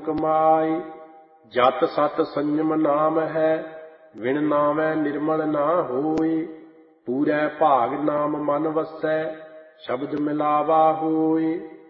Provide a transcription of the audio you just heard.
कमाई। जत सत संयम नाम है, विण नामै निर्मल ना होई। पूरै भाग नाम मन वसै, शब्द मिलावा होई।